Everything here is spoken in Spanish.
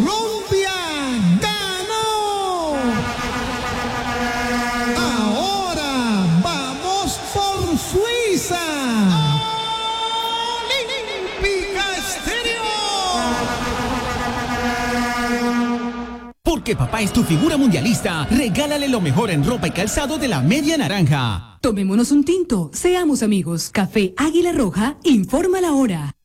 Colombia ganó. Ahora vamos por Suiza. Olímpica Estéreo. Porque papá es tu figura mundialista, regálale lo mejor en ropa y calzado de la Media Naranja. Tomémonos un tinto, seamos amigos. Café Águila Roja, informa la hora.